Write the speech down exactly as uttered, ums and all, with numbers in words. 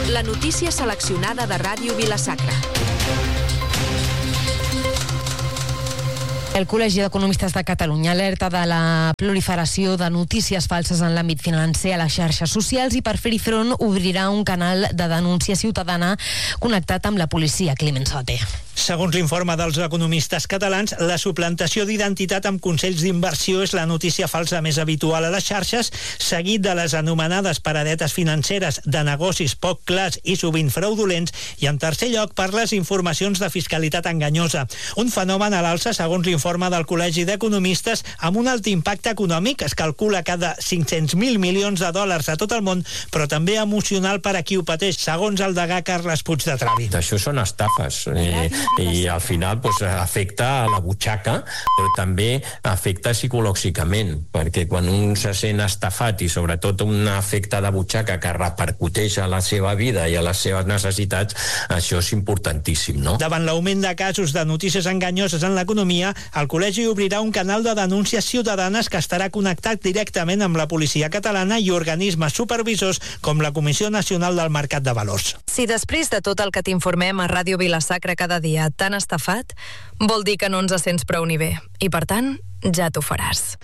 La notícia seleccionada de Ràdio Vila-sacra. El Col·legi d'Economistes de Catalunya alerta de la proliferació de notícies falses en l'àmbit financer a les xarxes socials i per fer-hi front obrirà un canal de denúncia ciutadana connectat amb la policia. Climent Soter. Segons l'informe dels economistes catalans, la suplantació d'identitat amb consells d'inversió és la notícia falsa més habitual a les xarxes, seguit de les anomenades paradetes financeres de negocis poc clars i sovint fraudulents, i en tercer lloc per les informacions de fiscalitat enganyosa. Un fenomen a l'alça, segons l'informe del Col·legi d'Economistes, amb un alt impacte econòmic, es calcula cada cinc-cents mil milions de dòlars a tot el món, però també emocional per a qui ho pateix, segons el degà Carles Puig de Travi. Això són estafes. Eh, i al final pues, afecta a la butxaca, però també afecta psicològicament, perquè quan un se sent estafat i sobretot un efecte de butxaca que repercuteix a la seva vida i a les seves necessitats, això és importantíssim, no? Davant l'augment de casos de notícies enganyoses en l'economia, el Col·legi obrirà un canal de denúncies ciutadanes que estarà connectat directament amb la policia catalana i organismes supervisors com la Comissió Nacional del Mercat de Valors. Si després de tot el que t'informem a Ràdio Vila-sacra cada dia t'han estafat, vol dir que no ens sents prou ni bé. I per tant, ja t'ho faràs.